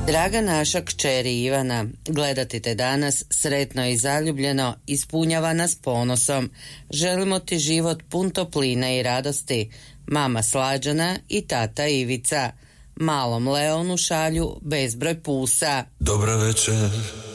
Draga naša kćeri Ivana, gledati te danas sretno i zaljubljeno ispunjava nas ponosom. Želimo ti život pun topline i radosti. Mama Slađana i tata Ivica. Malom Leonu šalju bezbroj pusa. Dobra večer.